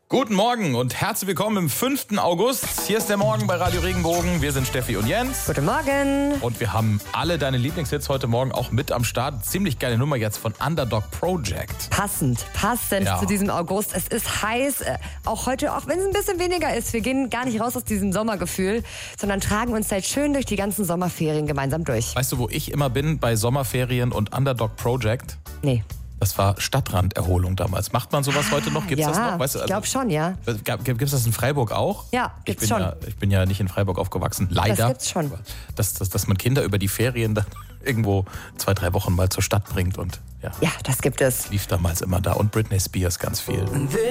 Guten Morgen und herzlich willkommen im 5. August. Hier ist der Morgen bei Radio Regenbogen. Wir sind Steffi und Jens. Guten Morgen. Und wir haben alle deine Lieblingshits heute Morgen auch mit am Start. Ziemlich geile Nummer jetzt von Underdog Project. Passend zu diesem August. Es ist heiß, auch heute, auch wenn es ein bisschen weniger ist. Wir gehen gar nicht raus aus diesem Sommergefühl, sondern tragen uns halt schön durch die ganzen Sommerferien gemeinsam durch. Weißt du, wo ich immer bin bei Sommerferien und Underdog Project? Nee. Das war Stadtranderholung damals. Macht man sowas heute noch? Gibt's das noch? Weißt du, ich glaube schon, ja. Gibt es das in Freiburg auch? Ja, gibt's schon. Ich bin ja nicht in Freiburg aufgewachsen, leider. Das gibt's schon. Dass man Kinder über die Ferien dann irgendwo 2-3 Wochen mal zur Stadt bringt und Ja, das gibt es. lief damals immer da. Und Britney Spears ganz viel.